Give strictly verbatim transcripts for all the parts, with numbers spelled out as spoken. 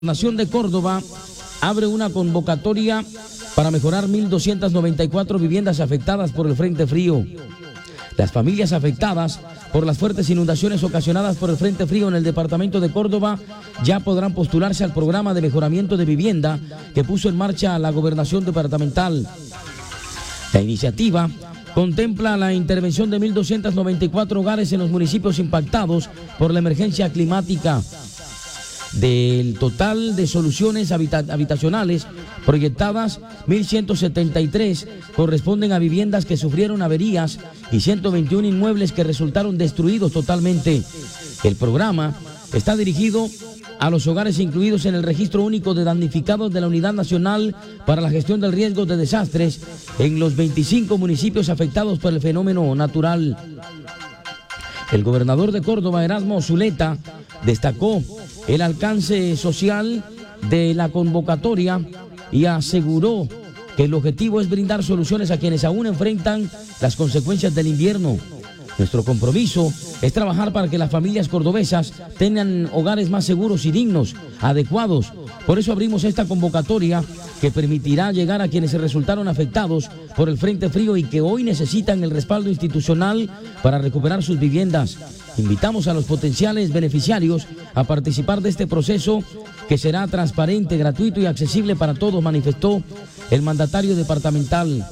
Nación de Córdoba abre una convocatoria para mejorar mil doscientas noventa y cuatro viviendas afectadas por el Frente Frío. Las familias afectadas por las fuertes inundaciones ocasionadas por el Frente Frío en el departamento de Córdoba ya podrán postularse al programa de mejoramiento de vivienda que puso en marcha la gobernación departamental. La iniciativa contempla la intervención de mil doscientas noventa y cuatro hogares en los municipios impactados por la emergencia climática. Del total de soluciones habita habitacionales proyectadas, mil ciento setenta y tres corresponden a viviendas que sufrieron averías y ciento veintiuno inmuebles que resultaron destruidos totalmente. El programa está dirigido a los hogares incluidos en el Registro Único de Damnificados de la Unidad Nacional para la Gestión del Riesgo de Desastres en los veinticinco municipios afectados por el fenómeno natural. El gobernador de Córdoba, Erasmo Zuleta, destacó el alcance social de la convocatoria y aseguró que el objetivo es brindar soluciones a quienes aún enfrentan las consecuencias del invierno. Nuestro compromiso es trabajar para que las familias cordobesas tengan hogares más seguros y dignos, adecuados. Por eso abrimos esta convocatoria que permitirá llegar a quienes se resultaron afectados por el Frente Frío y que hoy necesitan el respaldo institucional para recuperar sus viviendas. Invitamos a los potenciales beneficiarios a participar de este proceso que será transparente, gratuito y accesible para todos, manifestó el mandatario departamental.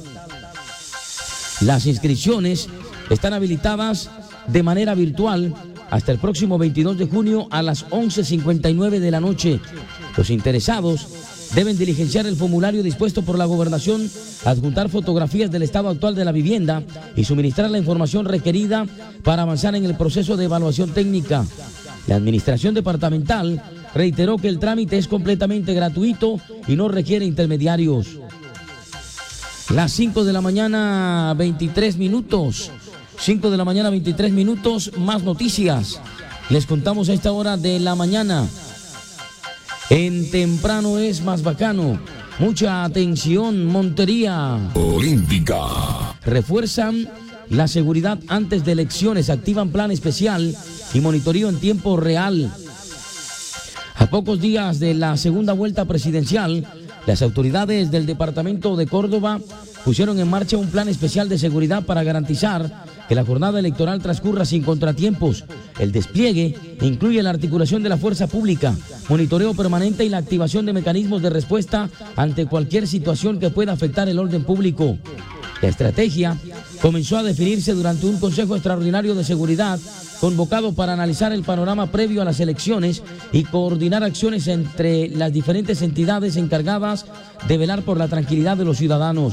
Las inscripciones están habilitadas de manera virtual hasta el próximo veintidós de junio a las once cincuenta y nueve de la noche. Los interesados deben diligenciar el formulario dispuesto por la gobernación, adjuntar fotografías del estado actual de la vivienda y suministrar la información requerida para avanzar en el proceso de evaluación técnica. La administración departamental reiteró que el trámite es completamente gratuito y no requiere intermediarios. Las cinco de la mañana, veintitrés minutos. cinco de la mañana, veintitrés minutos, más noticias. Les contamos a esta hora de la mañana. En temprano es más bacano. Mucha atención, Montería. Olímpica. Refuerzan la seguridad antes de elecciones, activan plan especial y monitoreo en tiempo real. A pocos días de la segunda vuelta presidencial, las autoridades del departamento de Córdoba pusieron en marcha un plan especial de seguridad para garantizar que la jornada electoral transcurra sin contratiempos. El despliegue incluye la articulación de la fuerza pública, monitoreo permanente y la activación de mecanismos de respuesta ante cualquier situación que pueda afectar el orden público. La estrategia comenzó a definirse durante un Consejo Extraordinario de Seguridad convocado para analizar el panorama previo a las elecciones y coordinar acciones entre las diferentes entidades encargadas de velar por la tranquilidad de los ciudadanos.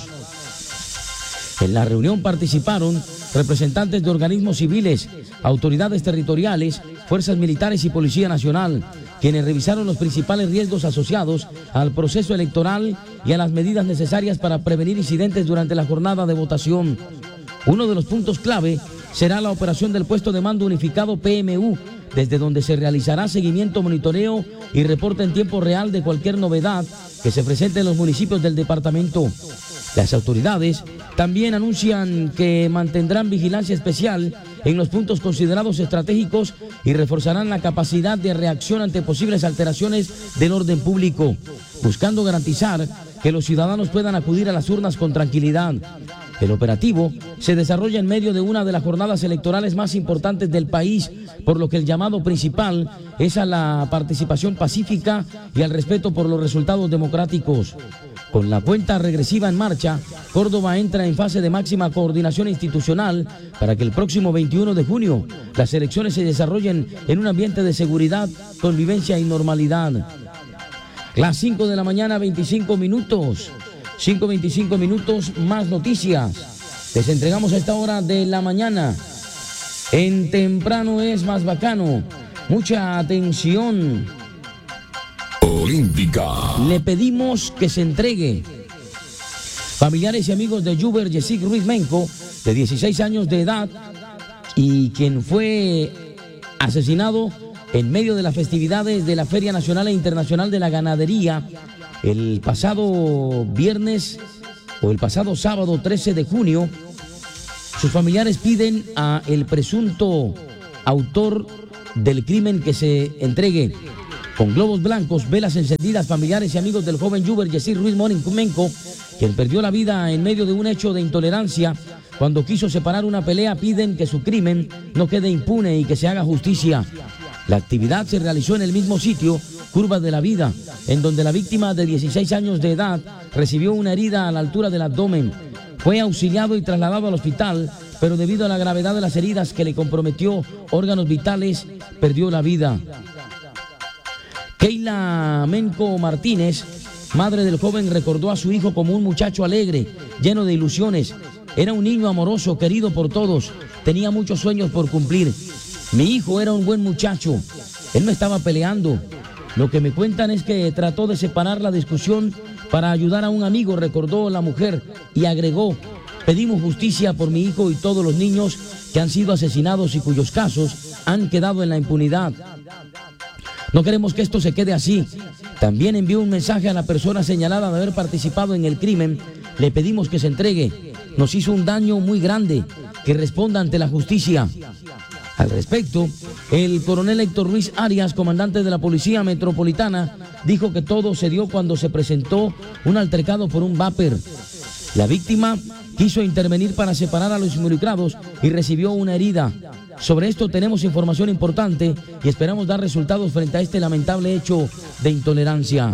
En la reunión participaron representantes de organismos civiles, autoridades territoriales, fuerzas militares y Policía Nacional, quienes revisaron los principales riesgos asociados al proceso electoral y a las medidas necesarias para prevenir incidentes durante la jornada de votación. Uno de los puntos clave será la operación del puesto de mando unificado P M U, desde donde se realizará seguimiento, monitoreo y reporte en tiempo real de cualquier novedad que se presente en los municipios del departamento. Las autoridades también anuncian que mantendrán vigilancia especial en los puntos considerados estratégicos y reforzarán la capacidad de reacción ante posibles alteraciones del orden público, buscando garantizar que los ciudadanos puedan acudir a las urnas con tranquilidad. El operativo se desarrolla en medio de una de las jornadas electorales más importantes del país, por lo que el llamado principal es a la participación pacífica y al respeto por los resultados democráticos. Con la cuenta regresiva en marcha, Córdoba entra en fase de máxima coordinación institucional para que el próximo veintiuno de junio las elecciones se desarrollen en un ambiente de seguridad, convivencia y normalidad. Las cinco de la mañana, veinticinco minutos. cinco veinticinco minutos, más noticias. Les entregamos a esta hora de la mañana. En temprano es más bacano. Mucha atención. Olímpica. Le pedimos que se entregue. Familiares y amigos de Yuber Yesik Ruiz Menco, de dieciséis años de edad, y quien fue asesinado en medio de las festividades de la Feria Nacional e Internacional de la Ganadería el pasado viernes o el pasado sábado trece de junio, sus familiares piden a el presunto autor del crimen que se entregue. Con globos blancos, velas encendidas, familiares y amigos del joven Yuber Yesir Ruiz Monincumenco, quien perdió la vida en medio de un hecho de intolerancia cuando quiso separar una pelea, piden que su crimen no quede impune y que se haga justicia. La actividad se realizó en el mismo sitio, Curva de la Vida, en donde la víctima de dieciséis años de edad recibió una herida a la altura del abdomen. Fue auxiliado y trasladado al hospital, pero debido a la gravedad de las heridas que le comprometió órganos vitales, perdió la vida. Keila Menco Martínez, madre del joven, recordó a su hijo como un muchacho alegre, lleno de ilusiones. Era un niño amoroso, querido por todos, tenía muchos sueños por cumplir. Mi hijo era un buen muchacho, él no estaba peleando. Lo que me cuentan es que trató de separar la discusión para ayudar a un amigo, recordó la mujer, y agregó: pedimos justicia por mi hijo y todos los niños que han sido asesinados y cuyos casos han quedado en la impunidad. No queremos que esto se quede así. También envió un mensaje a la persona señalada de haber participado en el crimen. Le pedimos que se entregue. Nos hizo un daño muy grande, que responda ante la justicia. Al respecto, el coronel Héctor Ruiz Arias, comandante de la Policía Metropolitana, dijo que todo se dio cuando se presentó un altercado por un vapor. La víctima quiso intervenir para separar a los involucrados y recibió una herida. Sobre esto tenemos información importante y esperamos dar resultados frente a este lamentable hecho de intolerancia.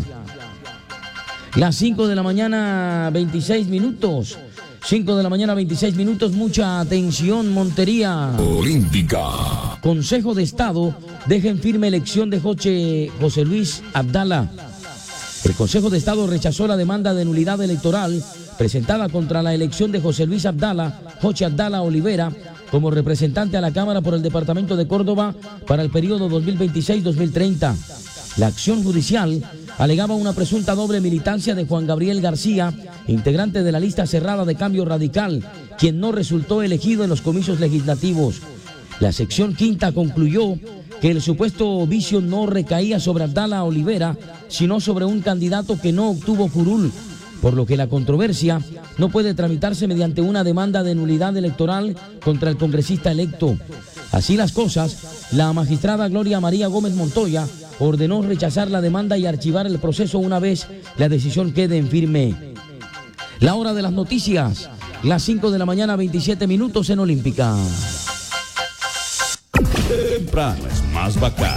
Las cinco de la mañana, veintiséis minutos. cinco de la mañana, veintiséis minutos. Mucha atención, Montería. Olímpica. Consejo de Estado deja en firme elección de José, José Luis Abdala. El Consejo de Estado rechazó la demanda de nulidad electoral presentada contra la elección de José Luis Abdala, José Abdala Olivera, como representante a la Cámara por el Departamento de Córdoba para el periodo dos mil veintiséis a dos mil treinta. La acción judicial alegaba una presunta doble militancia de Juan Gabriel García, integrante de la lista cerrada de Cambio Radical, quien no resultó elegido en los comicios legislativos. La sección quinta concluyó que el supuesto vicio no recaía sobre Abdala Olivera, sino sobre un candidato que no obtuvo curul, por lo que la controversia no puede tramitarse mediante una demanda de nulidad electoral contra el congresista electo. Así las cosas, la magistrada Gloria María Gómez Montoya ordenó rechazar la demanda y archivar el proceso una vez la decisión quede en firme. La hora de las noticias, las cinco de la mañana, veintisiete minutos en Olímpica. Temprano es más bacán.